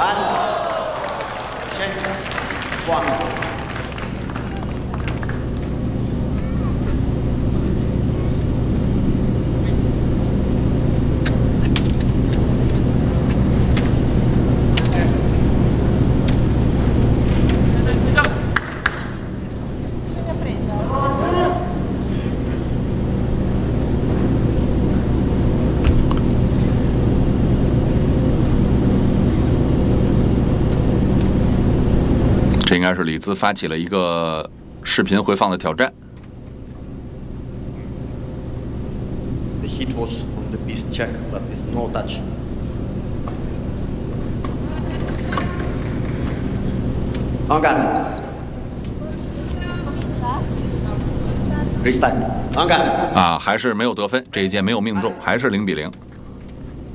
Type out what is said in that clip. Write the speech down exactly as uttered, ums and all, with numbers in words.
And change. One. 这应该是李兹发起了一个视频回放的挑战。 The hit was on the piece check, but it's no touch. On gun. Restart. On gun. 啊，还是没有得分，这一届没有命中，还是零比零。